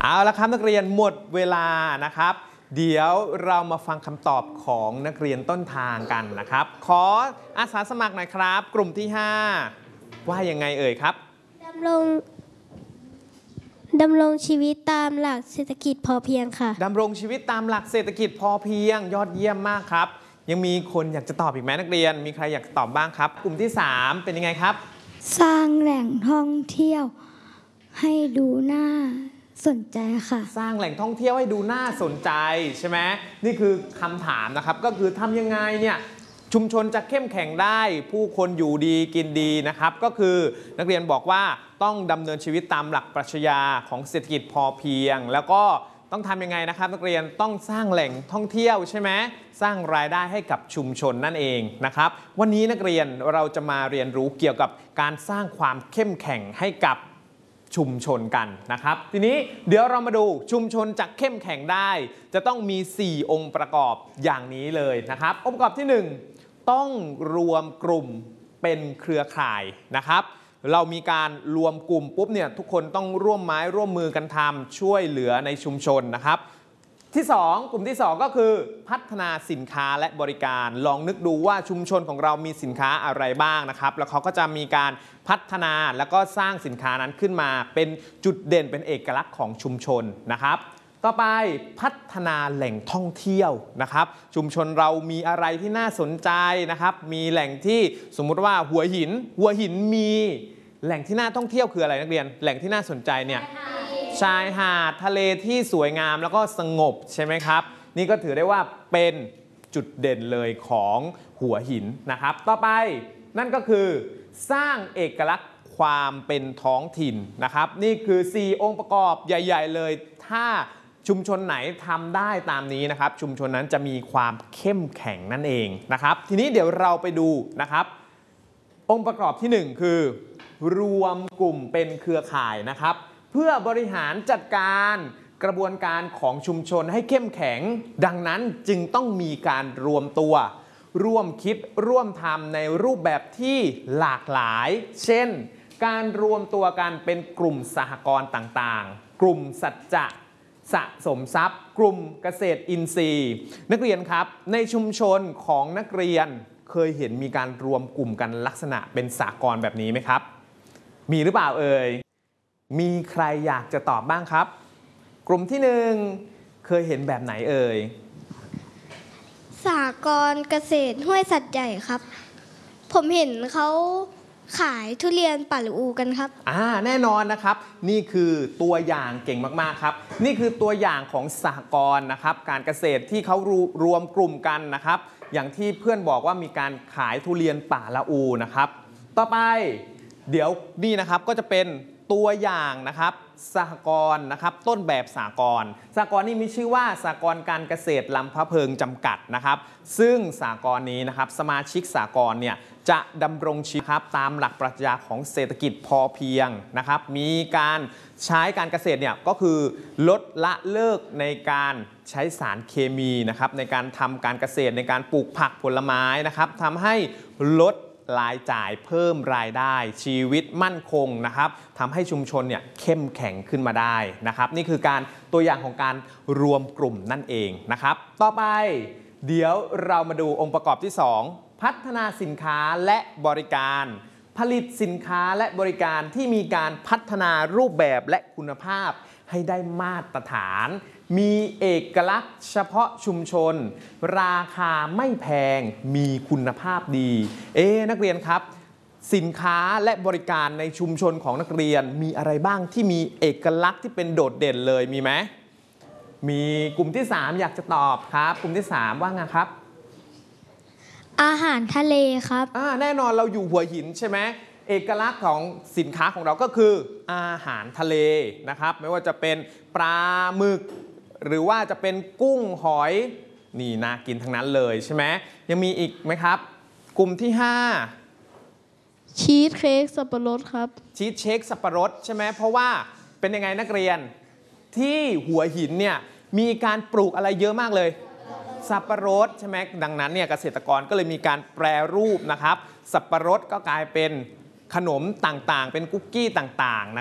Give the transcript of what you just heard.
เอาละครับนักเรียนหมดเวลานะครับเดี๋ยวเรามาฟังคำตอบของนักเรียนต้นทางกันนะครับขออาสาสมัครหน่อยครับกลุ่มที่5ว่ายังไงเอ่ยครับดำรงชีวิตตามหลักเศรษฐกิจพอเพียงค่ะดำรงชีวิตตามหลักเศรษฐกิจพอเพียงยอดเยี่ยมมากครับยังมีคนอยากจะตอบอีกไหมนักเรียนมีใครอยากตอบบ้างครับกลุ่มที่3เป็นยังไงครับสร้างแหล่งท่องเที่ยวให้ดูน่าสนใจค่ะสร้างแหล่งท่องเที่ยวให้ดูน่าสนใจใช่ไหมนี่คือคำถามนะครับก็คือทำยังไงเนี่ยชุมชนจะเข้มแข็งได้ผู้คนอยู่ดีกินดีนะครับก็คือนักเรียนบอกว่าต้องดำเนินชีวิตตามหลักปรัชญาของเศรษฐกิจพอเพียงแล้วก็ต้องทำยังไงนะครับนักเรียนต้องสร้างแหล่งท่องเที่ยวใช่ไหมสร้างรายได้ให้กับชุมชนนั่นเองนะครับวันนี้นักเรียนเราจะมาเรียนรู้เกี่ยวกับการสร้างความเข้มแข็งให้กับชุมชนกันนะครับทีนี้เดี๋ยวเรามาดูชุมชนจะเข้มแข็งได้จะต้องมี4องค์ประกอบอย่างนี้เลยนะครับองค์ประกอบที่1ต้องรวมกลุ่มเป็นเครือข่ายนะครับเรามีการรวมกลุ่มปุ๊บเนี่ยทุกคนต้องร่วมไม้ร่วมมือกันทำช่วยเหลือในชุมชนนะครับที่2กลุ่มที่2ก็คือพัฒนาสินค้าและบริการลองนึกดูว่าชุมชนของเรามีสินค้าอะไรบ้างนะครับแล้วเขาก็จะมีการพัฒนาแล้วก็สร้างสินค้านั้นขึ้นมาเป็นจุดเด่นเป็นเอกลักษณ์ของชุมชนนะครับต่อไปพัฒนาแหล่งท่องเที่ยวนะครับชุมชนเรามีอะไรที่น่าสนใจนะครับมีแหล่งที่สมมุติว่าหัวหินมีแหล่งที่น่าท่องเที่ยวคืออะไรนักเรียนแหล่งที่น่าสนใจเนี่ยชายหาดทะเลที่สวยงามแล้วก็สงบใช่ไหมครับนี่ก็ถือได้ว่าเป็นจุดเด่นเลยของหัวหินนะครับต่อไปนั่นก็คือสร้างเอกลักษณ์ความเป็นท้องถิ่นนะครับนี่คือ4องค์ประกอบใหญ่ๆเลยถ้าชุมชนไหนทำได้ตามนี้นะครับชุมชนนั้นจะมีความเข้มแข็งนั่นเองนะครับทีนี้เดี๋ยวเราไปดูนะครับองค์ประกอบที่1คือรวมกลุ่มเป็นเครือข่ายนะครับเพื่อบริหารจัดการกระบวนการของชุมชนให้เข้มแข็งดังนั้นจึงต้องมีการรวมตัวร่วมคิดร่วมทำในรูปแบบที่หลากหลายเช่นการรวมตัวกันเป็นกลุ่มสหกรณ์ต่างๆกลุ่มสัจจะสะสมทรัพย์กลุ่มเกษตรอินทรีย์นักเรียนครับในชุมชนของนักเรียนเคยเห็นมีการรวมกลุ่มกันลักษณะเป็นสหกรณ์แบบนี้ไหมครับมีหรือเปล่าเอ่ยมีใครอยากจะตอบบ้างครับกลุ่มที่1เคยเห็นแบบไหนเอ่ยสหกรณ์เกษตรห้วยสัตว์ใหญ่ครับผมเห็นเขาขายทุเรียนป่าหลิวอูกันครับแน่นอนนะครับนี่คือตัวอย่างเก่งมากๆครับนี่คือตัวอย่างของสหกรณ์นะครับการเกษตรที่เขารวมกลุ่มกันนะครับอย่างที่เพื่อนบอกว่ามีการขายทุเรียนป่าละอูนะครับต่อไปเดี๋ยวนี่นะครับก็จะเป็นตัวอย่างนะครับสหกรณ์นะครับต้นแบบสหกรณ์นี่มีชื่อว่าสหกรณ์การเกษตรลำพะเพิงจำกัดนะครับซึ่งสหกรณ์นี้นะครับสมาชิกสหกรณ์เนี่ยจะดำรงชีพครับตามหลักปรัชญาของเศรษฐกิจพอเพียงนะครับมีการใช้การเกษตรเนี่ยก็คือลดละเลิกในการใช้สารเคมีนะครับในการทำการเกษตรในการปลูกผักผลไม้นะครับทำให้ลดรายจ่ายเพิ่มรายได้ชีวิตมั่นคงนะครับทำให้ชุมชนเนี่ยเข้มแข็งขึ้นมาได้นะครับนี่คือการตัวอย่างของการรวมกลุ่มนั่นเองนะครับต่อไปเดี๋ยวเรามาดูองค์ประกอบที่2พัฒนาสินค้าและบริการผลิตสินค้าและบริการที่มีการพัฒนารูปแบบและคุณภาพให้ได้มาตรฐานมีเอกลักษณ์เฉพาะชุมชนราคาไม่แพงมีคุณภาพดีนักเรียนครับสินค้าและบริการในชุมชนของนักเรียนมีอะไรบ้างที่มีเอกลักษณ์ที่เป็นโดดเด่นเลยมีไหมมีกลุ่มที่3อยากจะตอบครับกลุ่มที่3ว่าไงครับอาหารทะเลครับแน่นอนเราอยู่หัวหินใช่ไหมเอกลักษณ์ของสินค้าของเราก็คืออาหารทะเลนะครับไม่ว่าจะเป็นปลาหมึกหรือว่าจะเป็นกุ้งหอยนี่น่ากินทั้งนั้นเลยใช่ไหมยังมีอีกไหมครับกลุ่มที่5 ชีสเค้กสับปะรดครับชีสเค้กสับปะรดใช่ไหมเพราะว่าเป็นยังไงนักเรียนที่หัวหินเนี่ยมีการปลูกอะไรเยอะมากเลยสับปะรดใช่ไหมดังนั้นเนี่ยเกษตรกรก็เลยมีการแปรรูปนะครับสับปะรดก็กลายเป็นขนมต่างๆเป็นคุกกี้ต่างๆ